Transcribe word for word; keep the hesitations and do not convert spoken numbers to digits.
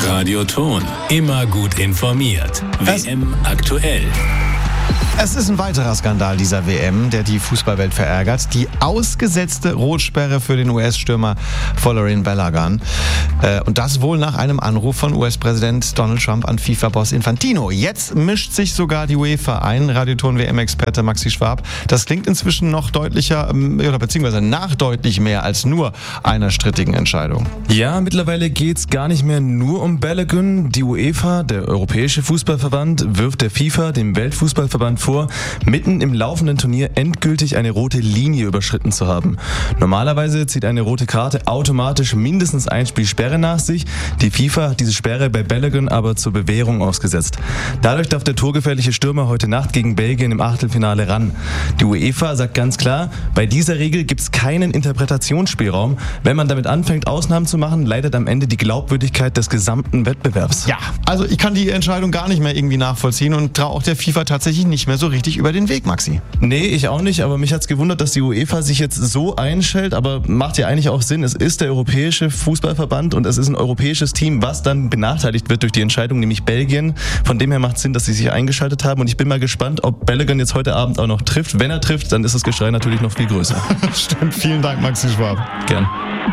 Radioton. Immer gut informiert. W M aktuell. Es ist ein weiterer Skandal dieser W M, der die Fußballwelt verärgert. Die ausgesetzte Rotsperre für den U S-Stürmer Folarin Balogun. Äh, und das wohl nach einem Anruf von U S-Präsident Donald Trump an FIFA-Boss Infantino. Jetzt mischt sich sogar die UEFA ein. Radioton-W M-Experte Maxi Schwab. Das klingt inzwischen noch deutlicher, oder beziehungsweise nach deutlich mehr als nur einer strittigen Entscheidung. Ja, mittlerweile geht's gar nicht mehr nur um Balogun. Die UEFA, der Europäische Fußballverband, wirft der FIFA, dem Weltfußballverband, vor, mitten im laufenden Turnier endgültig eine rote Linie überschritten zu haben. Normalerweise zieht eine rote Karte automatisch mindestens ein Spiel Sperre nach sich. Die FIFA hat diese Sperre bei Balogun aber zur Bewährung ausgesetzt. Dadurch darf der torgefährliche Stürmer heute Nacht gegen Belgien im Achtelfinale ran. Die UEFA sagt ganz klar, bei dieser Regel gibt es keinen Interpretationsspielraum. Wenn man damit anfängt, Ausnahmen zu machen, leidet am Ende die Glaubwürdigkeit des gesamten Wettbewerbs. Ja, also ich kann die Entscheidung gar nicht mehr irgendwie nachvollziehen und traue auch der FIFA tatsächlich nicht mehr so richtig über den Weg, Maxi. Nee, ich auch nicht, aber mich hat's gewundert, dass die UEFA sich jetzt so einstellt, aber macht ja eigentlich auch Sinn. Es ist der Europäische Fußballverband und es ist ein europäisches Team, was dann benachteiligt wird durch die Entscheidung, nämlich Belgien. Von dem her macht es Sinn, dass sie sich eingeschaltet haben und ich bin mal gespannt, ob Balogun jetzt heute Abend auch noch trifft. Wenn er trifft, dann ist das Geschrei natürlich noch viel größer. Stimmt, vielen Dank, Maxi Schwab. Gern.